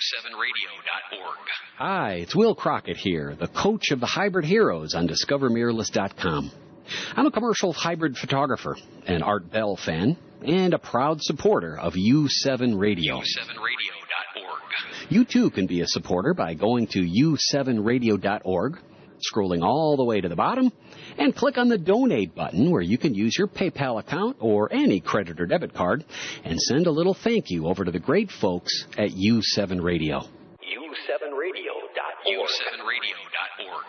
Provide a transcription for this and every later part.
U7Radio.org. Hi, it's Will Crockett here, the coach of the Hybrid Heroes on DiscoverMirrorless.com. I'm a commercial hybrid photographer, an Art Bell fan, and a proud supporter of U7 Radio. U7Radio.org. You too can be a supporter by going to U7Radio.org, scrolling all the way to the bottom, and click on the Donate button where you can use your PayPal account or any credit or debit card and send a little thank you over to the great folks at U7 Radio. U7Radio.org. U7Radio.org.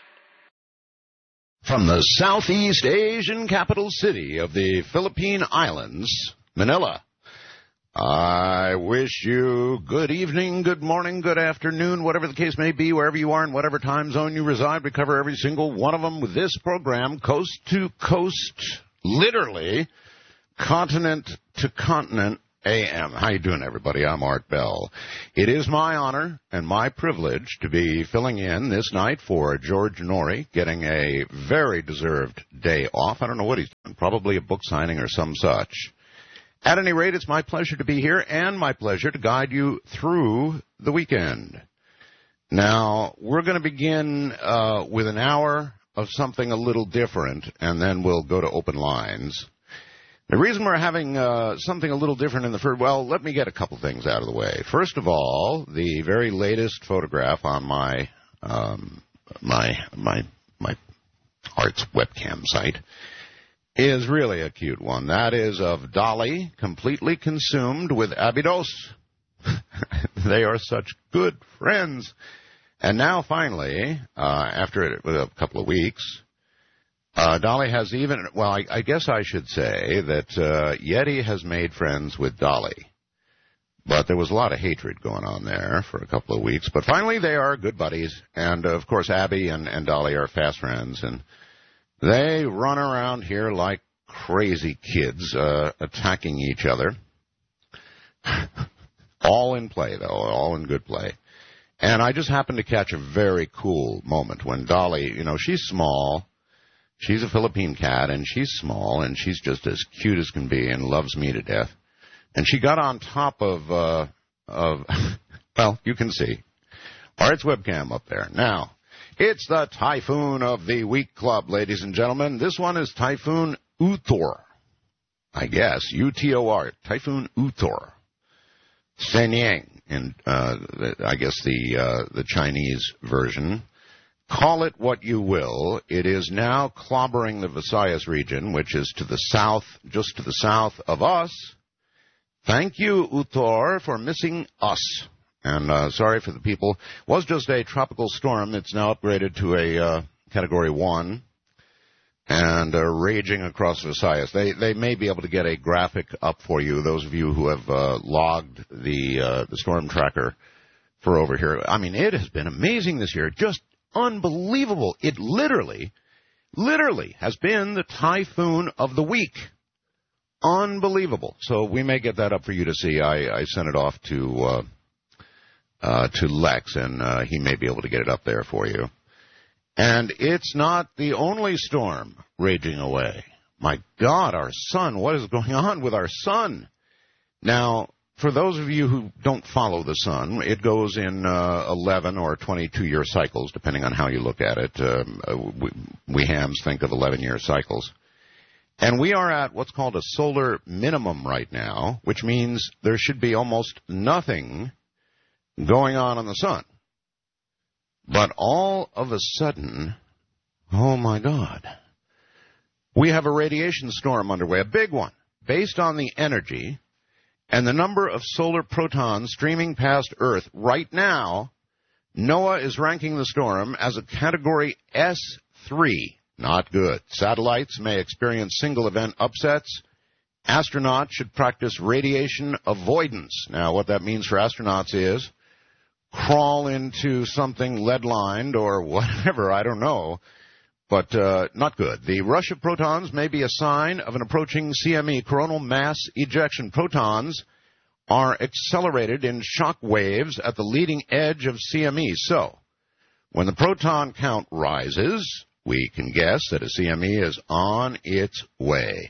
From the Southeast Asian capital city of the Philippine Islands, Manila, I wish you good evening, good morning, good afternoon, whatever the case may be, wherever you are in whatever time zone you reside. We cover every single one of them with this program, coast to coast, literally, continent to continent AM. How you doing, everybody? I'm Art Bell. It is my honor and my privilege to be filling in this night for George Noory, getting a very deserved day off. I don't know what he's doing, probably a book signing or some such. At any rate, it's my pleasure to be here and my pleasure to guide you through the weekend. Now, we're going to begin with an hour of something a little different, and then we'll go to open lines. The reason we're having something a little different in the first, well, let me get a couple things out of the way. First of all, the very latest photograph on my Arts webcam site is really a cute one. That is of Dolly, completely consumed with Abydos. They are such good friends. And now, finally, after a couple of weeks, Dolly has even, well, I guess I should say that Yeti has made friends with Dolly. But there was a lot of hatred going on there for a couple of weeks. But finally, they are good buddies. And, of course, Abby and Dolly are fast friends. And they run around here like crazy kids, attacking each other. All in play, though, all in good play. And I just happened to catch a very cool moment when Dolly, you know, she's small. She's a Philippine cat, and she's small, and she's just as cute as can be and loves me to death. And she got on top of well, you can see, Art's webcam up there. Now, it's the Typhoon of the Week Club, ladies and gentlemen. This one is Typhoon Uthor. I guess, U-T-O-R, Typhoon Uthor. Shenyang, in, I guess the Chinese version. Call it what you will. It is now clobbering the Visayas region, which is to the south, just to the south of us. Thank you, Uthor, for missing us. And sorry for the people. It was just a tropical storm. It's now upgraded to a Category 1 and raging across Visayas. They may be able to get a graphic up for you, those of you who have logged the storm tracker for over here. I mean, it has been amazing this year, just unbelievable. It literally has been the typhoon of the week. Unbelievable. So we may get that up for you to see. I sent it off to Lex, and he may be able to get it up there for you. And it's not the only storm raging away. My God, our sun, what is going on with our sun? Now, for those of you who don't follow the sun, it goes in 11 or 22-year cycles, depending on how you look at it. We hams think of 11-year cycles. And we are at what's called a solar minimum right now, which means there should be almost nothing going on the sun. But all of a sudden, oh my God, we have a radiation storm underway, a big one, based on the energy and the number of solar protons streaming past Earth. Right now, NOAA is ranking the storm as a Category S3. Not good. Satellites may experience single-event upsets. Astronauts should practice radiation avoidance. Now, what that means for astronauts is crawl into something lead-lined or whatever, I don't know, but not good. The rush of protons may be a sign of an approaching CME, coronal mass ejection. Protons are accelerated in shock waves at the leading edge of CME. So, when the proton count rises, we can guess that a CME is on its way.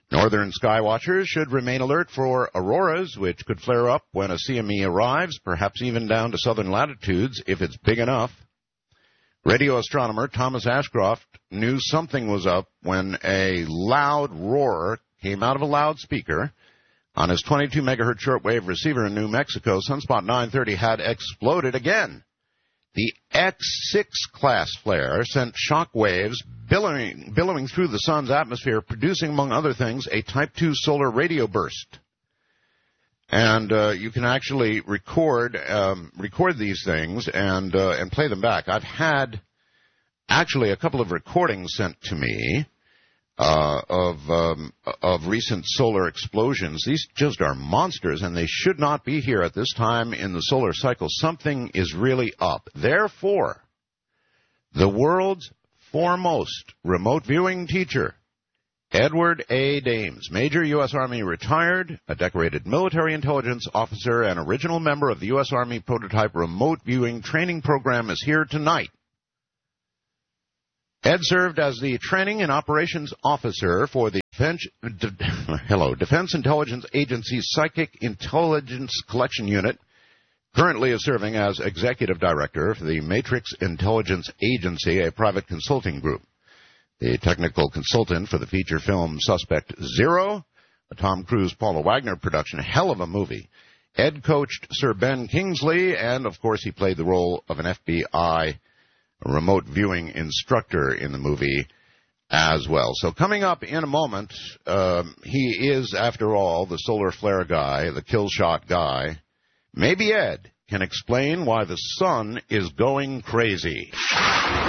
Northern sky watchers should remain alert for auroras, which could flare up when a CME arrives, perhaps even down to southern latitudes if it's big enough. Radio astronomer Thomas Ashcroft knew something was up when a loud roar came out of a loudspeaker on his 22 megahertz shortwave receiver in New Mexico. Sunspot 930 had exploded again. The X6 class flare sent shock waves billowing through the sun's atmosphere, producing, among other things, a Type 2 solar radio burst. And you can actually record these things and play them back. I've had actually a couple of recordings sent to me of recent solar explosions. These just are monsters, and they should not be here at this time in the solar cycle. Something is really up. Therefore, the world's foremost remote viewing teacher, Edward A. Dames, Major U.S. Army retired, a decorated military intelligence officer, and original member of the U.S. Army prototype remote viewing training program, is here tonight. Ed served as the Training and Operations Officer for the Defense Intelligence Agency's Psychic Intelligence Collection Unit. Currently is serving as Executive Director for the Matrix Intelligence Agency, a private consulting group. The technical consultant for the feature film Suspect Zero, a Tom Cruise, Paula Wagner production, hell of a movie. Ed coached Sir Ben Kingsley, and of course he played the role of an FBI remote viewing instructor in the movie as well. So coming up in a moment, he is, after all, the solar flare guy, the kill shot guy. Maybe Ed can explain why the sun is going crazy.